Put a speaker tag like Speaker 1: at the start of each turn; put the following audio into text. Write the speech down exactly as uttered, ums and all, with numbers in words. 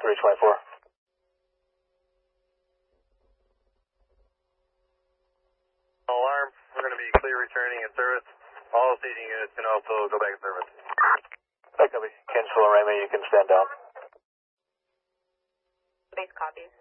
Speaker 1: three twenty-four.
Speaker 2: Alarm, we're going to be clear returning in service. All staging units can also go back in service.
Speaker 1: That copy. Cancel and Raymond, you can stand down.
Speaker 3: Base copies.